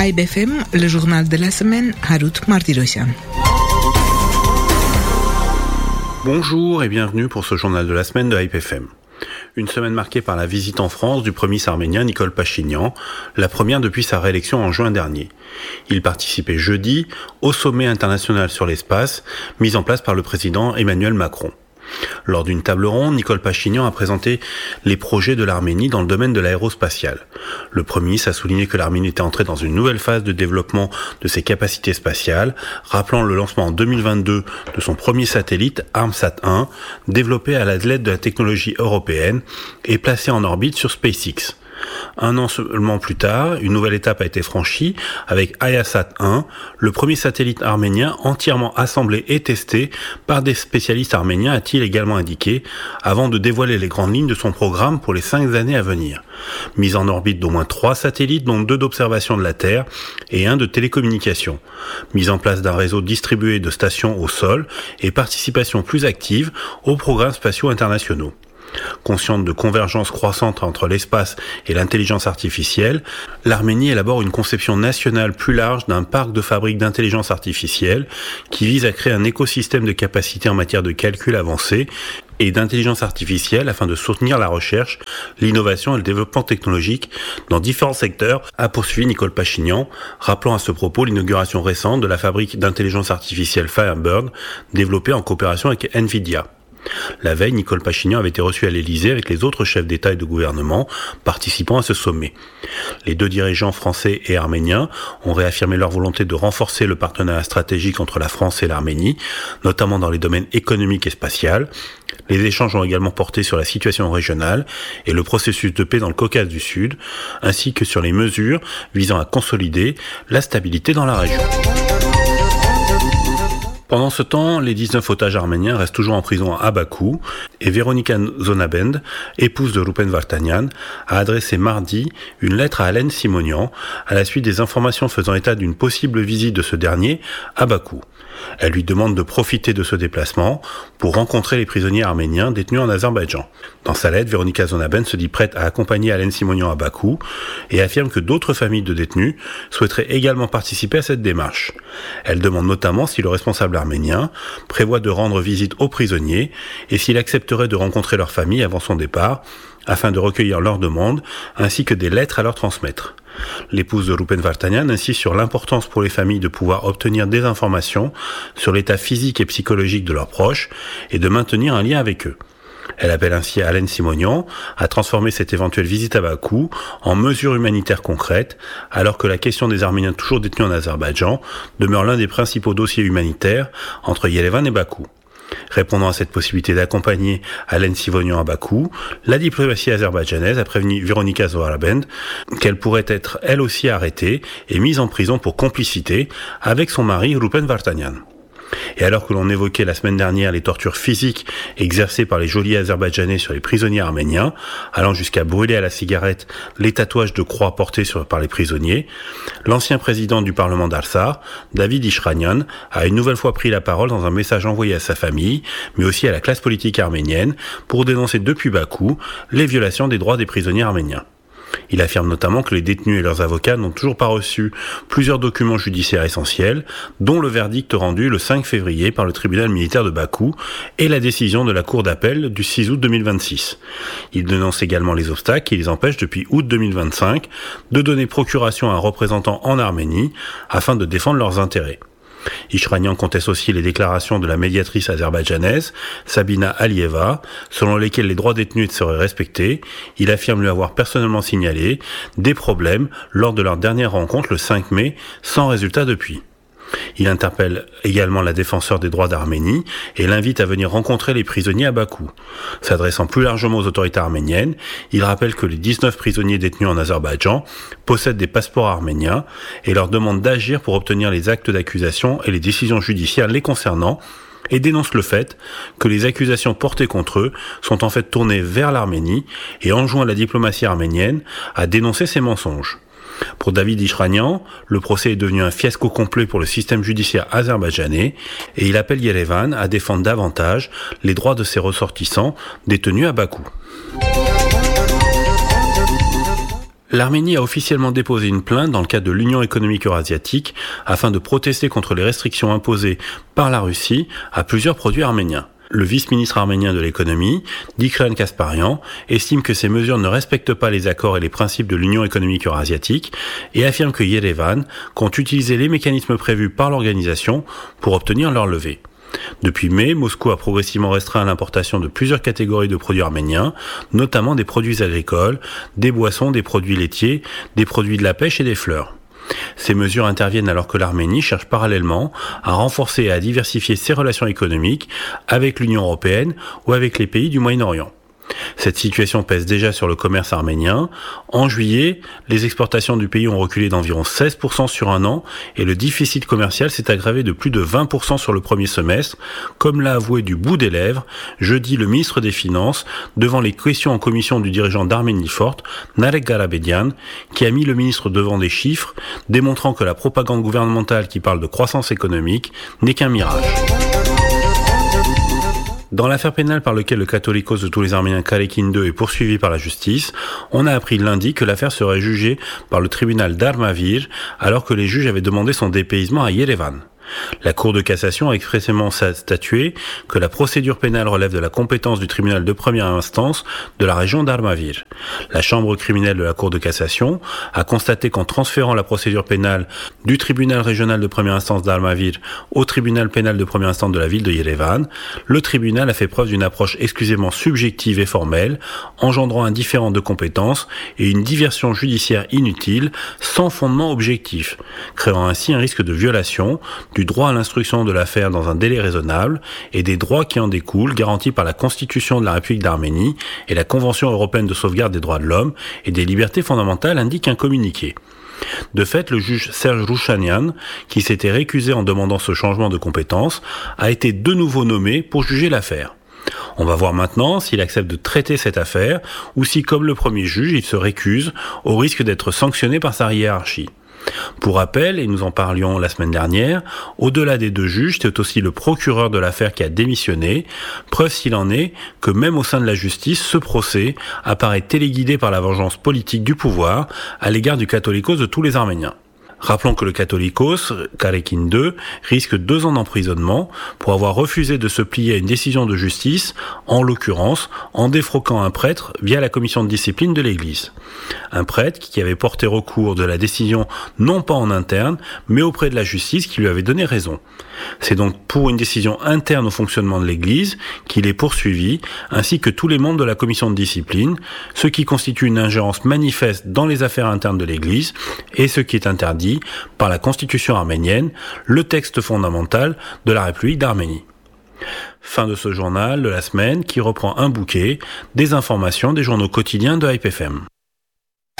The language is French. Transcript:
AIBFM, le journal de la semaine, Harut Martirosyan. Bonjour et bienvenue pour ce journal de la semaine de AIBFM. Une semaine marquée par la visite en France du premier ministre arménien Nikol Pachinian, la première depuis sa réélection en juin dernier. Il participait jeudi au sommet international sur l'espace, mis en place par le président Emmanuel Macron. Lors d'une table ronde, Nikol Pachinian a présenté les projets de l'Arménie dans le domaine de l'aérospatial. Le Premier ministre a souligné que l'Arménie était entrée dans une nouvelle phase de développement de ses capacités spatiales, rappelant le lancement en 2022 de son premier satellite, Armsat-1, développé à l'aide de la technologie européenne et placé en orbite sur SpaceX. Un an seulement plus tard, une nouvelle étape a été franchie avec Ayasat-1, le premier satellite arménien entièrement assemblé et testé par des spécialistes arméniens, a-t-il également indiqué, avant de dévoiler les grandes lignes de son programme pour les 5 années à venir. Mise en orbite d'au moins 3 satellites, dont 2 d'observation de la Terre et 1 de télécommunication. Mise en place d'un réseau distribué de stations au sol et participation plus active aux programmes spatiaux internationaux. Consciente de convergence croissante entre l'espace et l'intelligence artificielle, l'Arménie élabore une conception nationale plus large d'un parc de fabriques d'intelligence artificielle qui vise à créer un écosystème de capacités en matière de calcul avancé et d'intelligence artificielle afin de soutenir la recherche, l'innovation et le développement technologique dans différents secteurs, a poursuivi Nikol Pachinian, rappelant à ce propos l'inauguration récente de la fabrique d'intelligence artificielle Firebird, développée en coopération avec Nvidia. La veille, Nikol Pachinian avait été reçu à l'Élysée avec les autres chefs d'État et de gouvernement participant à ce sommet. Les 2 dirigeants français et arméniens ont réaffirmé leur volonté de renforcer le partenariat stratégique entre la France et l'Arménie, notamment dans les domaines économiques et spatial. Les échanges ont également porté sur la situation régionale et le processus de paix dans le Caucase du Sud, ainsi que sur les mesures visant à consolider la stabilité dans la région. Pendant ce temps, les 19 otages arméniens restent toujours en prison à Bakou et Veronika Zonabend, épouse de Rupen Vartanian, a adressé mardi une lettre à Alen Simonian à la suite des informations faisant état d'une possible visite de ce dernier à Bakou. Elle lui demande de profiter de ce déplacement pour rencontrer les prisonniers arméniens détenus en Azerbaïdjan. Dans sa lettre, Veronika Zonabend se dit prête à accompagner Alen Simonian à Bakou et affirme que d'autres familles de détenus souhaiteraient également participer à cette démarche. Elle demande notamment si le responsable arménien prévoit de rendre visite aux prisonniers et s'il accepterait de rencontrer leur famille avant son départ afin de recueillir leurs demandes ainsi que des lettres à leur transmettre. L'épouse de Rupen Vartanian insiste sur l'importance pour les familles de pouvoir obtenir des informations sur l'état physique et psychologique de leurs proches et de maintenir un lien avec eux. Elle appelle ainsi Alen Simonian à transformer cette éventuelle visite à Bakou en mesures humanitaires concrètes, alors que la question des Arméniens toujours détenus en Azerbaïdjan demeure l'un des principaux dossiers humanitaires entre Yerevan et Bakou. Répondant à cette possibilité d'accompagner Alen Simonian à Bakou, la diplomatie azerbaïdjanaise a prévenu Veronika Zonabend qu'elle pourrait être elle aussi arrêtée et mise en prison pour complicité avec son mari Rupen Vartanian. Et alors que l'on évoquait la semaine dernière les tortures physiques exercées par les geôliers azerbaïdjanais sur les prisonniers arméniens, allant jusqu'à brûler à la cigarette les tatouages de croix portés par les prisonniers, l'ancien président du Parlement d'Arsar, David Ishranian, a une nouvelle fois pris la parole dans un message envoyé à sa famille, mais aussi à la classe politique arménienne, pour dénoncer depuis Bakou les violations des droits des prisonniers arméniens. Il affirme notamment que les détenus et leurs avocats n'ont toujours pas reçu plusieurs documents judiciaires essentiels, dont le verdict rendu le 5 février par le tribunal militaire de Bakou et la décision de la cour d'appel du 6 août 2026. Il dénonce également les obstacles qui les empêchent depuis août 2025 de donner procuration à un représentant en Arménie afin de défendre leurs intérêts. Ishranian conteste aussi les déclarations de la médiatrice azerbaïdjanaise, Sabina Alieva, selon lesquelles les droits détenus seraient respectés. Il affirme lui avoir personnellement signalé des problèmes lors de leur dernière rencontre le 5 mai, sans résultat depuis. Il interpelle également la défenseure des droits d'Arménie et l'invite à venir rencontrer les prisonniers à Bakou. S'adressant plus largement aux autorités arméniennes, il rappelle que les 19 prisonniers détenus en Azerbaïdjan possèdent des passeports arméniens et leur demande d'agir pour obtenir les actes d'accusation et les décisions judiciaires les concernant, et dénonce le fait que les accusations portées contre eux sont en fait tournées vers l'Arménie et enjoint la diplomatie arménienne à dénoncer ces mensonges. Pour David Ishranian, le procès est devenu un fiasco complet pour le système judiciaire azerbaïdjanais et il appelle Yerevan à défendre davantage les droits de ses ressortissants détenus à Bakou. L'Arménie a officiellement déposé une plainte dans le cadre de l'Union économique eurasiatique afin de protester contre les restrictions imposées par la Russie à plusieurs produits arméniens. Le vice-ministre arménien de l'économie, Dikran Kasparian, estime que ces mesures ne respectent pas les accords et les principes de l'Union économique eurasiatique et affirme que Yerevan compte utiliser les mécanismes prévus par l'organisation pour obtenir leur levée. Depuis mai, Moscou a progressivement restreint l'importation de plusieurs catégories de produits arméniens, notamment des produits agricoles, des boissons, des produits laitiers, des produits de la pêche et des fleurs. Ces mesures interviennent alors que l'Arménie cherche parallèlement à renforcer et à diversifier ses relations économiques avec l'Union européenne ou avec les pays du Moyen-Orient. Cette situation pèse déjà sur le commerce arménien. En juillet, les exportations du pays ont reculé d'environ 16% sur un an et le déficit commercial s'est aggravé de plus de 20% sur le premier semestre, comme l'a avoué du bout des lèvres jeudi le ministre des Finances devant les questions en commission du dirigeant d'Arménie Forte, Narek Garabedian, qui a mis le ministre devant des chiffres, démontrant que la propagande gouvernementale qui parle de croissance économique n'est qu'un mirage. Dans l'affaire pénale par laquelle le catholicos de tous les Arméniens Karekin II est poursuivi par la justice, on a appris lundi que l'affaire serait jugée par le tribunal d'Armavir alors que les juges avaient demandé son dépaysement à Yerevan. La Cour de cassation a expressément statué que la procédure pénale relève de la compétence du tribunal de première instance de la région d'Armavir. La chambre criminelle de la Cour de cassation a constaté qu'en transférant la procédure pénale du tribunal régional de première instance d'Armavir au tribunal pénal de première instance de la ville de Yerevan, le tribunal a fait preuve d'une approche exclusivement subjective et formelle, engendrant un différend de compétences et une diversion judiciaire inutile, sans fondement objectif, créant ainsi un risque de violation du droit à l'instruction de l'affaire dans un délai raisonnable et des droits qui en découlent garantis par la Constitution de la République d'Arménie et la Convention européenne de sauvegarde des droits de l'homme et des libertés fondamentales, indique un communiqué. De fait, le juge Serge Rouchanian, qui s'était récusé en demandant ce changement de compétence, a été de nouveau nommé pour juger l'affaire. On va voir maintenant s'il accepte de traiter cette affaire ou si, comme le premier juge, il se récuse au risque d'être sanctionné par sa hiérarchie. Pour rappel, et nous en parlions la semaine dernière, au-delà des deux juges, c'est aussi le procureur de l'affaire qui a démissionné, preuve s'il en est que même au sein de la justice, ce procès apparaît téléguidé par la vengeance politique du pouvoir à l'égard du catholicos de tous les Arméniens. Rappelons que le catholicos, Karekin II, risque 2 ans d'emprisonnement pour avoir refusé de se plier à une décision de justice, en l'occurrence en défroquant un prêtre via la commission de discipline de l'Église. Un prêtre qui avait porté recours de la décision non pas en interne, mais auprès de la justice qui lui avait donné raison. C'est donc pour une décision interne au fonctionnement de l'Église qu'il est poursuivi, ainsi que tous les membres de la commission de discipline, ce qui constitue une ingérence manifeste dans les affaires internes de l'Église et ce qui est interdit par la Constitution arménienne, le texte fondamental de la République d'Arménie. Fin de ce journal de la semaine qui reprend un bouquet des informations des journaux quotidiens de Hype FM.